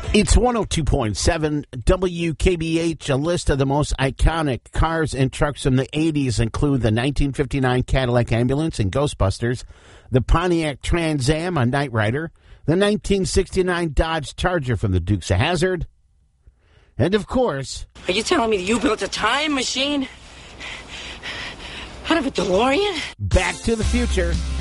It's 102.7 WKBH. A list of the most iconic cars and trucks from the 80s include the 1959 Cadillac Ambulance in Ghostbusters, the Pontiac Trans Am on Knight Rider, the 1969 Dodge Charger from the Dukes of Hazzard, and of course... Are you telling me that you built a time machine out of a DeLorean? Back to the Future.